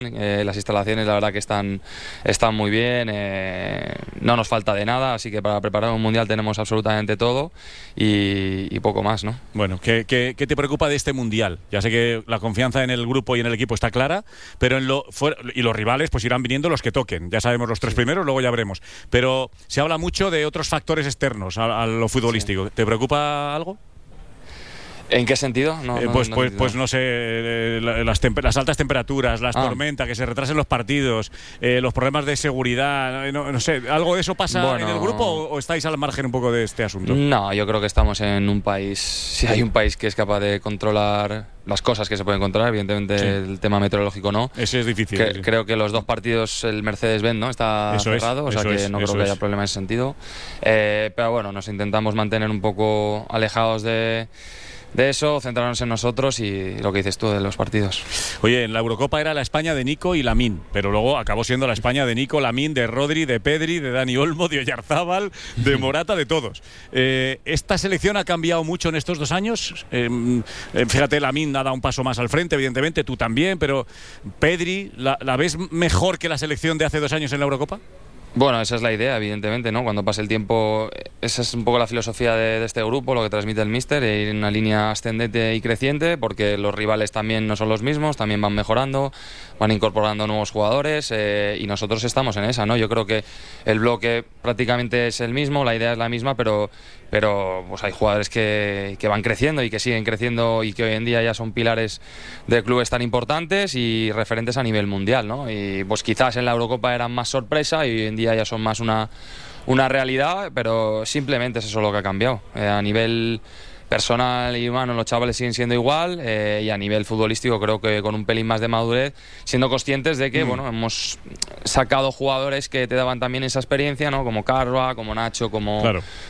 Las instalaciones la verdad que están muy bien, no nos falta de nada, así que para preparar un mundial tenemos absolutamente todo y poco más, ¿no? Bueno, ¿qué te preocupa de este mundial? Ya sé que la confianza en el grupo y en el equipo está clara, pero y los rivales pues irán viniendo los que toquen. Ya sabemos los 3 primeros, luego ya veremos. Pero se habla mucho de otros factores externos a lo futbolístico. Sí. ¿Te preocupa algo? ¿En qué sentido? Pues no sé, las altas temperaturas, las tormentas, que se retrasen los partidos, los problemas de seguridad, no sé, ¿algo de eso pasa en el grupo o estáis al margen un poco de este asunto? No, yo creo que estamos en un país, si hay un país que es capaz de controlar las cosas que se pueden controlar, evidentemente sí. El tema meteorológico no. Ese es difícil. Sí. Creo que los 2 partidos el Mercedes-Benz ¿no? Está cerrado, o sea que no creo que haya problema en ese sentido. Pero bueno, nos intentamos mantener un poco alejados de eso, centrarnos en nosotros y lo que dices tú de los partidos. Oye, en la Eurocopa era la España de Nico y Lamine, pero luego acabó siendo la España de Nico, Lamine, de Rodri, de Pedri, de Dani Olmo, de Oyarzábal, de Morata, de todos. ¿Esta selección ha cambiado mucho en estos 2 años? Fíjate, Lamine ha dado un paso más al frente, evidentemente, tú también, pero Pedri, ¿la ves mejor que la selección de hace 2 años en la Eurocopa? Bueno, esa es la idea, evidentemente, ¿no? Cuando pase el tiempo, esa es un poco la filosofía de este grupo, lo que transmite el míster, ir en una línea ascendente y creciente, porque los rivales también no son los mismos, también van mejorando, van incorporando nuevos jugadores y nosotros estamos en esa, ¿no? Yo creo que el bloque prácticamente es el mismo, la idea es la misma, pero pues hay jugadores que van creciendo y que siguen creciendo y que hoy en día ya son pilares de clubes tan importantes y referentes a nivel mundial, ¿no? Y pues quizás en la Eurocopa eran más sorpresa y hoy en día ya son más una realidad, pero simplemente es eso lo que ha cambiado. A nivel personal y humano los chavales siguen siendo igual y a nivel futbolístico creo que con un pelín más de madurez, siendo conscientes de que bueno, hemos sacado jugadores que te daban también esa experiencia, ¿no? Como Carva, como Nacho, como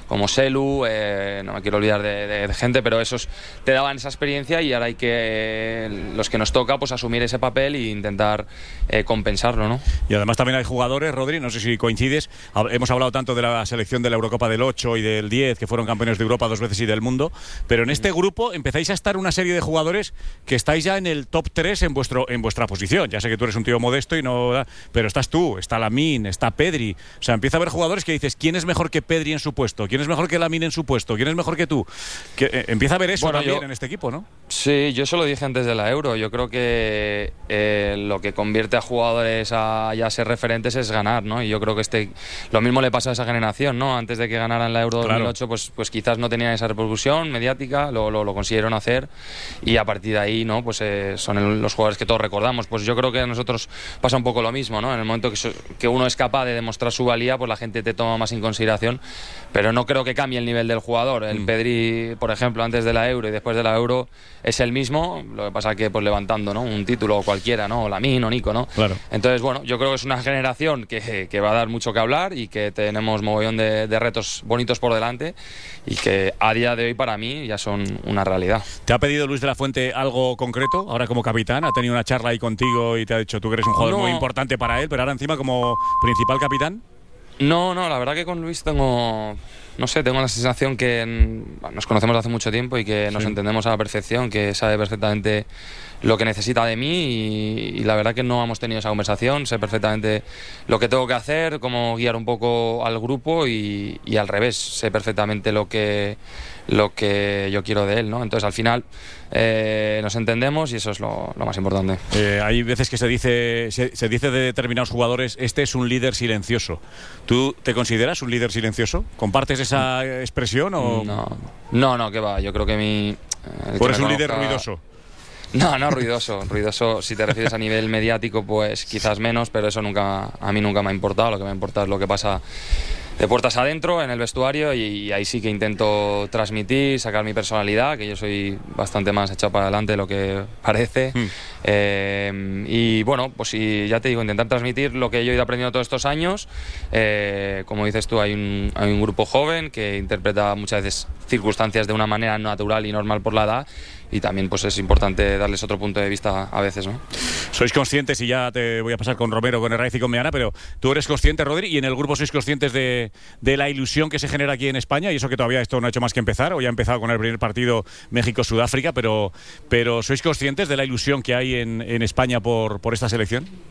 Selu, no me quiero olvidar de gente, pero esos te daban esa experiencia y ahora hay que los que nos toca pues asumir ese papel e intentar compensarlo, ¿no? Y además también hay jugadores, Rodri, no sé si coincides, hemos hablado tanto de la selección de la Eurocopa del 8 y del 10, que fueron campeones de Europa 2 veces y del mundo, pero en este grupo empezáis a estar una serie de jugadores que estáis ya en el top 3 en vuestra posición. Ya sé que tú eres un tío modesto pero estás tú, está Lamine, está Pedri. O sea, empieza a haber jugadores que dices, ¿quién es mejor que Pedri en su puesto? ¿Quién es mejor que Lamine en su puesto? ¿Quién es mejor que tú? Empieza a haber eso también en este equipo, ¿no? Sí, yo eso lo dije antes de la Euro. Yo creo que lo que convierte a jugadores a ya ser referentes es ganar, ¿no? Y yo creo que lo mismo le pasa a esa generación, ¿no? Antes de que ganaran la Euro 2008, pues quizás no tenían esa repercusión mediática, lo consiguieron hacer y a partir de ahí, ¿no? Pues son los jugadores que todos recordamos. Pues yo creo que a nosotros pasa un poco lo mismo, ¿no? En el momento que uno es capaz de demostrar su valía, pues la gente te toma más en consideración, pero no creo que cambie el nivel del jugador. El Pedri, por ejemplo, antes de la Euro y después de la Euro es el mismo, lo que pasa que pues levantando, ¿no? Un título cualquiera, ¿no? O Lamine o Nico, ¿no? Claro. Entonces, bueno, yo creo que es una generación que va a dar mucho que hablar y que tenemos mogollón de retos bonitos por delante y que a día de hoy para mí ya son una realidad. ¿Te ha pedido Luis de la Fuente algo concreto ahora como capitán? ¿Ha tenido una charla ahí contigo y te ha dicho tú que eres un jugador muy importante para él, pero ahora encima como principal capitán? No, la verdad que con Luis tengo la sensación que nos conocemos hace mucho tiempo y que nos entendemos a la perfección, que sabe perfectamente lo que necesita de mí y la verdad que no hemos tenido esa conversación. Sé perfectamente lo que tengo que hacer, cómo guiar un poco al grupo y al revés, sé perfectamente lo que yo quiero de él, ¿no? Entonces al final nos entendemos y eso es lo más importante. Hay veces que se dice de determinados jugadores, este es un líder silencioso. ¿Tú te consideras un líder silencioso? ¿Compartes esa expresión o...? No, que va, yo creo que ¿O eres un líder ruidoso? No, ruidoso si te refieres a nivel mediático pues quizás menos, pero eso a mí nunca me ha importado. Lo que me importa es lo que pasa de puertas adentro en el vestuario y ahí sí que intento transmitir, sacar mi personalidad, que yo soy bastante más echado para adelante de lo que parece. Y bueno, pues sí, ya te digo, intentar transmitir lo que yo he ido aprendiendo todos estos años. Como dices tú, hay un grupo joven que interpreta muchas veces circunstancias de una manera natural y normal por la edad. Y también pues es importante darles otro punto de vista a veces, ¿no? Sois conscientes, y ya te voy a pasar con Romero, con Herraiz y con Meana, pero tú eres consciente, Rodri, y en el grupo sois conscientes de la ilusión que se genera aquí en España, y eso que todavía esto no ha hecho más que empezar, o ya ha empezado con el primer partido México-Sudáfrica, pero sois conscientes de la ilusión que hay hay en España por esta selección?